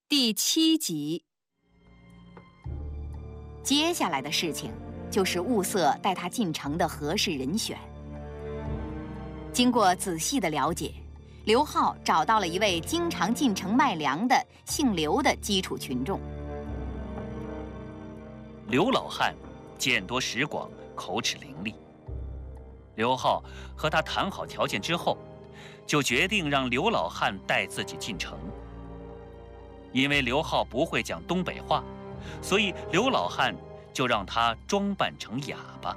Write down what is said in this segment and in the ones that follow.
第7集。 接下来的事情就是物色带他进城的合适人选。经过仔细的了解，刘浩找到了一位经常进城卖粮的姓刘的基础群众。 刘老汉见多识广，口齿伶俐。刘浩和他谈好条件之后，就决定让刘老汉带自己进城。因为刘浩不会讲东北话，所以刘老汉就让他装扮成哑巴。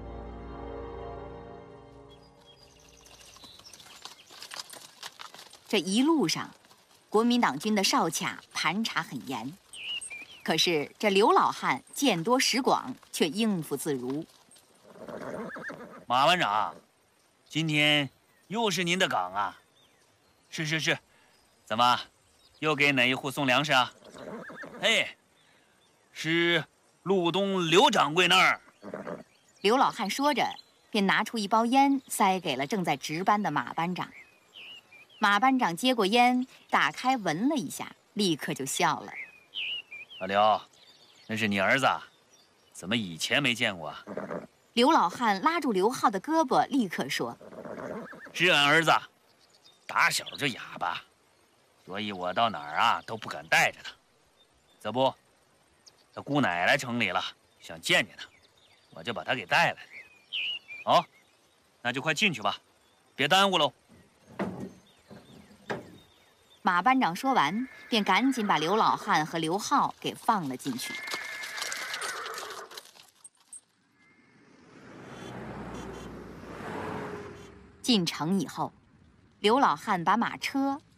这一路上，国民党军的哨卡盘查很严，可是这刘老汉见多识广，却应付自如。 马班长，今天又是您的岗啊？是，怎么又给哪一户送粮食啊？嘿，是路东刘掌柜那儿。 刘老汉说着，便拿出一包烟塞给了正在值班的马班长。马班长接过烟，打开闻了一下，立刻就笑了。 老刘，那是你儿子？怎么以前没见过啊？ 刘老汉拉住刘浩的胳膊，立刻说：“ 是俺儿子，打小就哑巴，所以我到哪儿啊都不敢带着他。这不，他姑奶来城里了，想见见他，我就把他给带来了。好，那就快进去吧，别耽误喽。” 马班长说完，便赶紧把刘老汉和刘浩给放了进去。进城以后，刘老汉把马车